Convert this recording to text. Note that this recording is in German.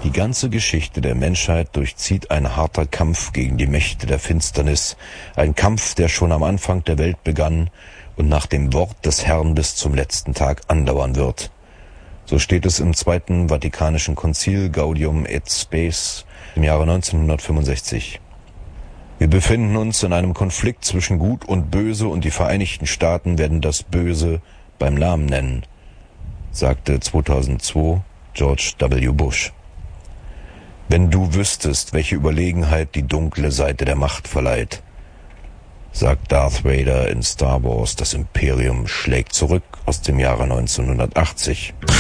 Die ganze Geschichte der Menschheit durchzieht ein harter Kampf gegen die Mächte der Finsternis, ein Kampf, der schon am Anfang der Welt begann und nach dem Wort des Herrn bis zum letzten Tag andauern wird. So steht es im Zweiten Vatikanischen Konzil Gaudium et Spes im Jahre 1965. Wir befinden uns in einem Konflikt zwischen Gut und Böse und die Vereinigten Staaten werden das Böse beim Namen nennen, sagte 2002 George W. Bush. Wenn du wüsstest, welche Überlegenheit die dunkle Seite der Macht verleiht, sagt Darth Vader in Star Wars, das Imperium schlägt zurück aus dem Jahre 1980.